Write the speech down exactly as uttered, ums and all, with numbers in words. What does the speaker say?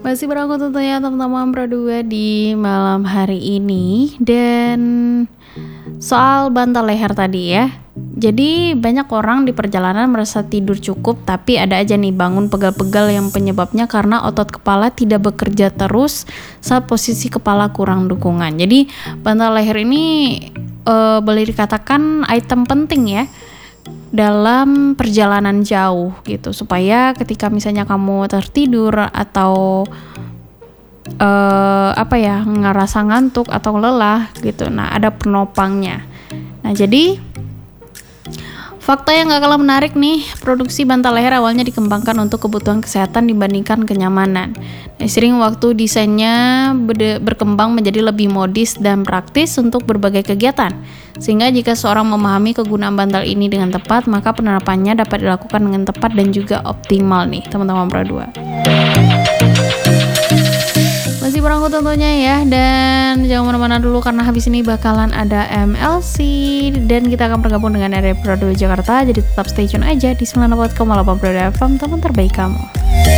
Masih berangku tentunya teman-teman Pro dua di malam hari ini. Dan soal bantal leher tadi ya. Jadi banyak orang di perjalanan merasa tidur cukup, tapi ada aja nih bangun pegal-pegal yang penyebabnya karena otot kepala tidak bekerja terus saat posisi kepala kurang dukungan. Jadi bantal leher ini uh, boleh dikatakan item penting ya dalam perjalanan jauh gitu, supaya ketika misalnya kamu tertidur atau uh, apa ya ngerasa ngantuk atau lelah gitu, nah ada penopangnya. Nah jadi fakta yang gak kalah menarik nih, produksi bantal leher awalnya dikembangkan untuk kebutuhan kesehatan dibandingkan kenyamanan. Nah, sering waktu desainnya berde- berkembang menjadi lebih modis dan praktis untuk berbagai kegiatan. Sehingga jika seorang memahami kegunaan bantal ini dengan tepat, maka penerapannya dapat dilakukan dengan tepat dan juga optimal nih teman-teman Pro dua. Masih berangku tentunya ya, dan jangan mana-mana dulu karena habis ini bakalan ada M L C dan kita akan bergabung dengan R R Pro dua Jakarta. Jadi tetap stay tune aja di sembilan puluh empat koma delapan Pro dua F M, teman terbaik kamu.